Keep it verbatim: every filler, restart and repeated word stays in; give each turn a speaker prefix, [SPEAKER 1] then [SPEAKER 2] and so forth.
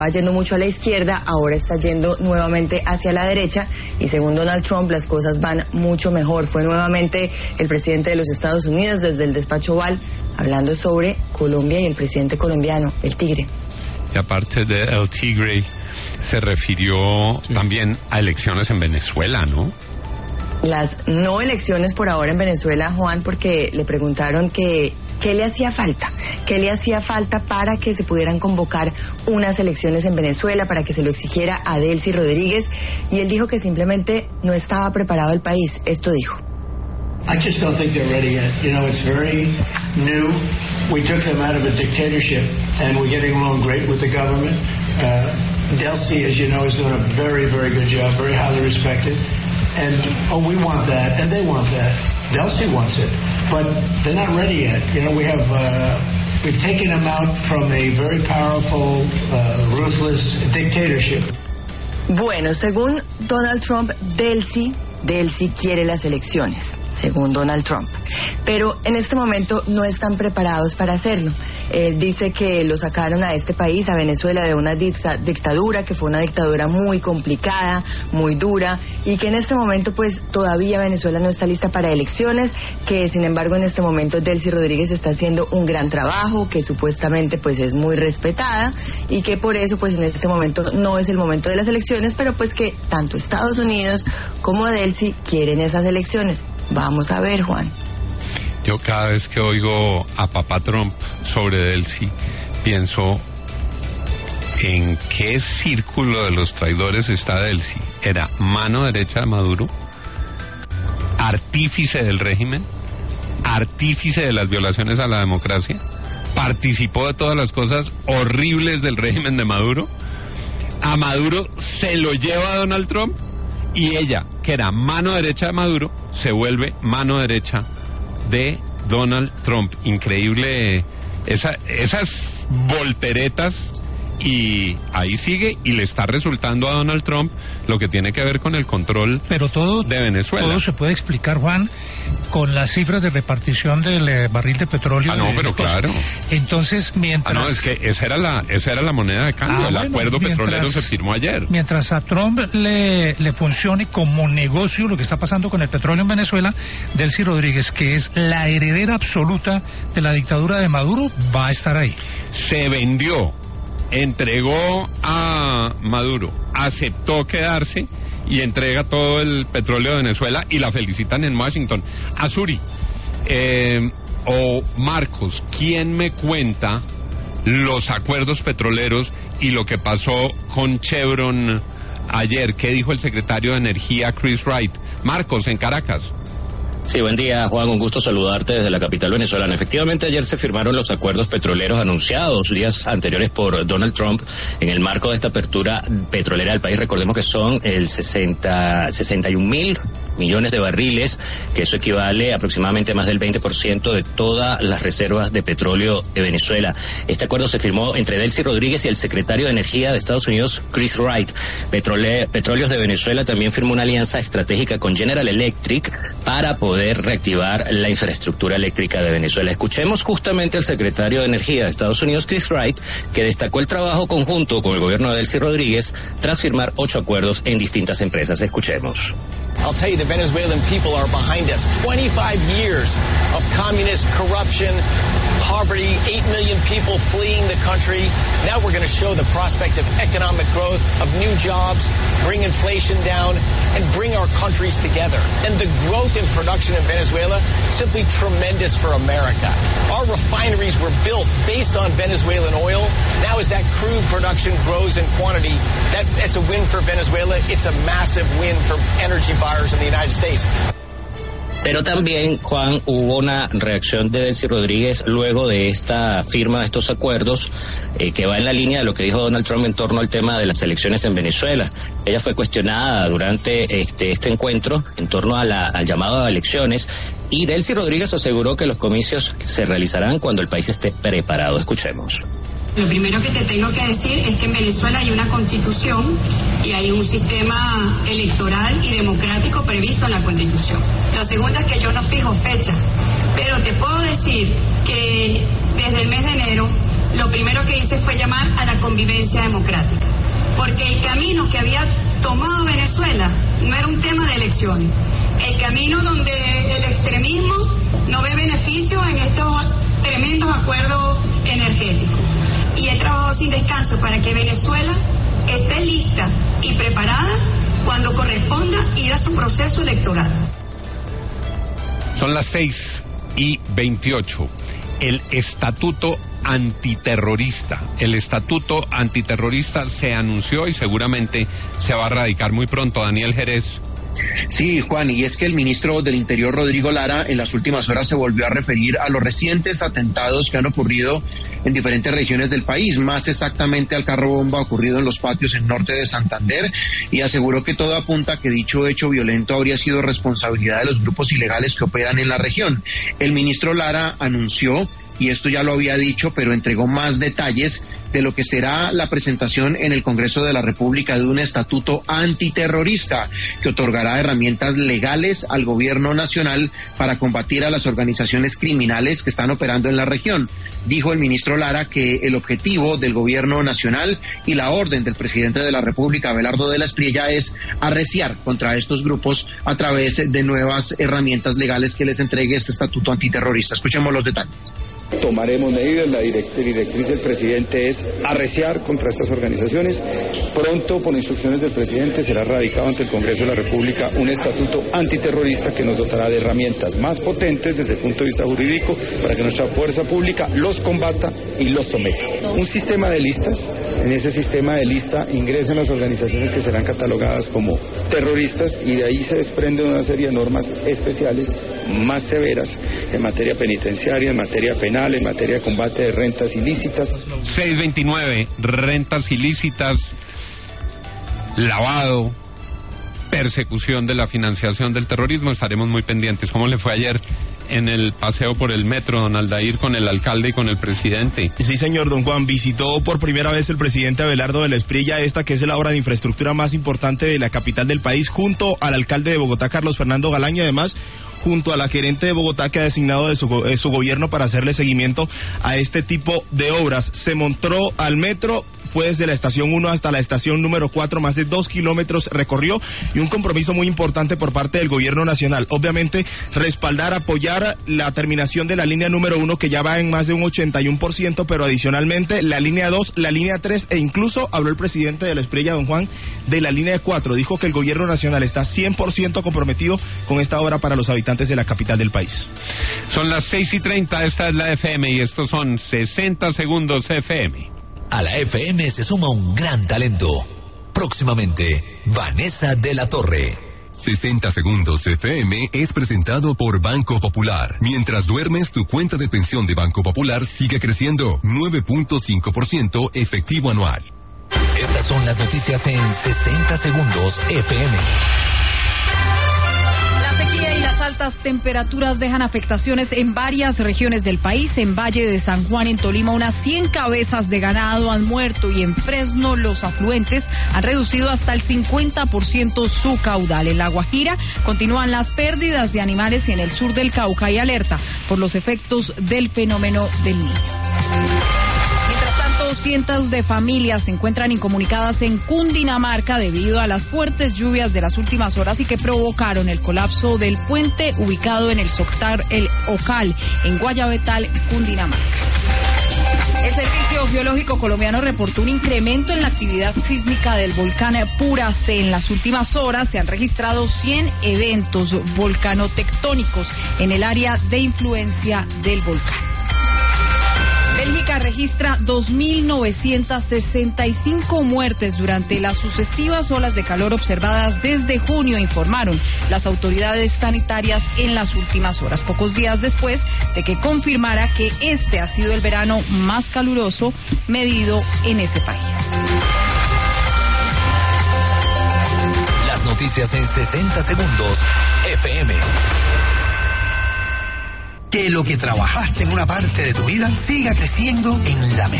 [SPEAKER 1] yendo mucho a la izquierda, ahora está yendo nuevamente hacia la derecha, y según Donald Trump las cosas van mucho mejor. Fue nuevamente el presidente de los Estados Unidos desde el despacho Oval hablando sobre Colombia y el presidente colombiano, el Tigre.
[SPEAKER 2] Y aparte de el Tigre, se refirió sí. también a elecciones en Venezuela, ¿no?
[SPEAKER 1] Las no elecciones por ahora en Venezuela, Juan, porque le preguntaron que qué le hacía falta, qué le hacía falta para que se pudieran convocar unas elecciones en Venezuela, para que se lo exigiera a Delcy Rodríguez, y él dijo que simplemente no estaba preparado el país. Esto dijo.
[SPEAKER 3] I just don't think they're ready yet. You know, it's very new. We took them out of a dictatorship, and we're getting along great with the government. Uh, Delcy, as you know, is doing a very, very good job, very highly respected. And, oh, we want that, and they want that. Delcy wants it, but they're not ready yet. You know, we have, uh, we've taken them out from a very powerful, uh, ruthless dictatorship.
[SPEAKER 1] Bueno, según Donald Trump, Delcy, Delcy quiere las elecciones, según Donald Trump. Pero en este momento no están preparados para hacerlo. Él dice que lo sacaron a este país, a Venezuela, de una dicta, dictadura, que fue una dictadura muy complicada, muy dura, y que en este momento pues todavía Venezuela no está lista para elecciones, que sin embargo en este momento Delcy Rodríguez está haciendo un gran trabajo, que supuestamente pues es muy respetada, y que por eso pues en este momento no es el momento de las elecciones, pero pues que tanto Estados Unidos como Delcy quieren esas elecciones. Vamos a ver, Juan.
[SPEAKER 2] Yo cada vez que oigo a papá Trump sobre Delcy, pienso en qué círculo de los traidores está Delcy. Era mano derecha de Maduro, artífice del régimen, artífice de las violaciones a la democracia, participó de todas las cosas horribles del régimen de Maduro. A Maduro se lo lleva Donald Trump, y ella, que era mano derecha de Maduro, se vuelve mano derecha de Donald Trump. Increíble esa, esas volteretas, y ahí sigue, y le está resultando a Donald Trump lo que tiene que ver con el control
[SPEAKER 4] Pero todo,
[SPEAKER 2] de Venezuela.
[SPEAKER 4] Todo se puede explicar, Juan, con las cifras de repartición del eh, barril de petróleo.
[SPEAKER 2] Ah, no,
[SPEAKER 4] de,
[SPEAKER 2] pero
[SPEAKER 4] de
[SPEAKER 2] claro.
[SPEAKER 4] Entonces, mientras...
[SPEAKER 2] Ah, no, es que esa era la, esa era la moneda de cambio. Ah, el bueno, acuerdo mientras, petrolero se firmó ayer.
[SPEAKER 4] Mientras a Trump le, le funcione como negocio lo que está pasando con el petróleo en Venezuela, Delcy Rodríguez, que es la heredera absoluta de la dictadura de Maduro, va a estar ahí.
[SPEAKER 2] Se vendió, entregó a Maduro, aceptó quedarse y entrega todo el petróleo de Venezuela, y la felicitan en Washington. Azuri, eh, o Marcos, ¿quién me cuenta los acuerdos petroleros y lo que pasó con Chevron ayer? ¿Qué dijo el secretario de Energía, Chris Wright? Marcos, en Caracas.
[SPEAKER 5] Sí, buen día, Juan, un gusto saludarte desde la capital venezolana. Efectivamente, ayer se firmaron los acuerdos petroleros anunciados días anteriores por Donald Trump en el marco de esta apertura petrolera del país. Recordemos que son el sesenta, sesenta y un mil millones de barriles, que eso equivale a aproximadamente más del veinte por ciento de todas las reservas de petróleo de Venezuela. Este acuerdo se firmó entre Delcy Rodríguez y el secretario de Energía de Estados Unidos, Chris Wright. Petrole, Petróleos de Venezuela también firmó una alianza estratégica con General Electric para poder reactivar la infraestructura eléctrica de Venezuela. Escuchemos justamente al secretario de Energía de Estados Unidos, Chris Wright, que destacó el trabajo conjunto con el gobierno de Delcy Rodríguez tras firmar ocho acuerdos en distintas empresas. Escuchemos.
[SPEAKER 6] I'll tell you, the Venezuelan people are behind us. twenty-five years of communist corruption, poverty, eight million people fleeing the country. Now we're going to show the prospect of economic growth, of new jobs, bring inflation down, and bring our countries together. And the growth in production in Venezuela, simply tremendous for America. Our refineries were built based on Venezuelan oil. Now as that crude production grows in quantity, that, that's a win for Venezuela. It's a massive win for energy buyers in the United States.
[SPEAKER 5] Pero también, Juan, hubo una reacción de Delcy Rodríguez luego de esta firma de estos acuerdos, eh, que va en la línea de lo que dijo Donald Trump en torno al tema de las elecciones en Venezuela. Ella fue cuestionada durante este, este encuentro en torno a la, al llamado a elecciones, y Delcy Rodríguez aseguró que los comicios se realizarán cuando el país esté preparado. Escuchemos.
[SPEAKER 7] Lo primero que te tengo que decir es que en Venezuela hay una constitución y hay un sistema electoral y democrático previsto en la constitución. Lo segundo es que yo no fijo fecha, pero te puedo decir que desde el mes de enero lo primero que hice fue llamar a la convivencia democrática, porque el camino que había tomado Venezuela no era un tema de elecciones, el camino donde el extremismo no ve beneficio en estos tremendos acuerdos energéticos. Y he trabajado sin descanso para que Venezuela esté lista y preparada cuando corresponda ir a su proceso electoral.
[SPEAKER 2] Son las seis y veintiocho. El estatuto antiterrorista. El estatuto antiterrorista se anunció y seguramente se va a radicar muy pronto. Daniel Jerez.
[SPEAKER 8] Sí, Juan, y es que el ministro del Interior, Rodrigo Lara, en las últimas horas se volvió a referir a los recientes atentados que han ocurrido en diferentes regiones del país, más exactamente al carro bomba ocurrido en los patios en norte de Santander, y aseguró que todo apunta a que dicho hecho violento habría sido responsabilidad de los grupos ilegales que operan en la región. El ministro Lara anunció, y esto ya lo había dicho, pero entregó más detalles de lo que será la presentación en el Congreso de la República de un estatuto antiterrorista que otorgará herramientas legales al gobierno nacional para combatir a las organizaciones criminales que están operando en la región. Dijo el ministro Lara que el objetivo del gobierno nacional y la orden del presidente de la República, Abelardo de la Espriella, es arreciar contra estos grupos a través de nuevas herramientas legales que les entregue este estatuto antiterrorista. Escuchemos los detalles.
[SPEAKER 9] Tomaremos medidas, la directriz del presidente es arreciar contra estas organizaciones. Pronto, por instrucciones del presidente, será radicado ante el Congreso de la República un estatuto antiterrorista que nos dotará de herramientas más potentes desde el punto de vista jurídico para que nuestra fuerza pública los combata y los someta. Un sistema de listas, en ese sistema de lista ingresan las organizaciones que serán catalogadas como terroristas y de ahí se desprende una serie de normas especiales más severas en materia penitenciaria, en materia penal, en materia de combate de rentas ilícitas.
[SPEAKER 2] seiscientos veintinueve, rentas ilícitas, lavado, persecución de la financiación del terrorismo. Estaremos muy pendientes. ¿Cómo le fue ayer en el paseo por el metro, don Aldair, con el alcalde y con el presidente?
[SPEAKER 10] Sí, señor don Juan, visitó por primera vez el presidente Abelardo de la Espriella esta que es la obra de infraestructura más importante de la capital del país, junto al alcalde de Bogotá, Carlos Fernando Galán, y además junto a la gerente de Bogotá que ha designado de su, eh, su gobierno para hacerle seguimiento a este tipo de obras. Se montó al metro, fue desde la estación uno hasta la estación número cuatro, más de dos kilómetros recorrió, y un compromiso muy importante por parte del gobierno nacional, obviamente respaldar, apoyar la terminación de la línea número uno, que ya va en más de un ochenta y uno por ciento, pero adicionalmente la línea dos, la línea tres, e incluso habló el presidente de la Espriella, don Juan, de la línea cuatro. Dijo que el gobierno nacional está cien por ciento comprometido con esta obra para los habitantes de la capital del país.
[SPEAKER 2] Son las seis y treinta, esta es la F M y estos son sesenta segundos F M.
[SPEAKER 11] A la F M se suma un gran talento. Próximamente, Vanessa de la Torre.
[SPEAKER 12] sesenta segundos F M es presentado por Banco Popular. Mientras duermes, tu cuenta de pensión de Banco Popular sigue creciendo. nueve punto cinco por ciento efectivo anual.
[SPEAKER 11] Estas son las noticias en sesenta segundos F M.
[SPEAKER 13] La sequía y las altas temperaturas dejan afectaciones en varias regiones del país. En Valle de San Juan, en Tolima, unas cien cabezas de ganado han muerto, y en Fresno los afluentes han reducido hasta el cincuenta por ciento su caudal. En La Guajira continúan las pérdidas de animales, y en el sur del Cauca hay alerta por los efectos del fenómeno del Niño. Cientos de familias se encuentran incomunicadas en Cundinamarca debido a las fuertes lluvias de las últimas horas y que provocaron el colapso del puente ubicado en el Soctar El Ocal, en Guayabetal, Cundinamarca. El Servicio Geológico Colombiano reportó un incremento en la actividad sísmica del volcán Puracé. En las últimas horas se han registrado cien eventos volcanotectónicos en el área de influencia del volcán. Bélgica registra dos mil novecientas sesenta y cinco muertes durante las sucesivas olas de calor observadas desde junio, informaron las autoridades sanitarias en las últimas horas, pocos días después de que confirmara que este ha sido el verano más caluroso medido en ese país.
[SPEAKER 11] Las noticias en sesenta segundos F M.
[SPEAKER 14] Que lo que trabajaste en una parte de tu vida siga creciendo en la mejor.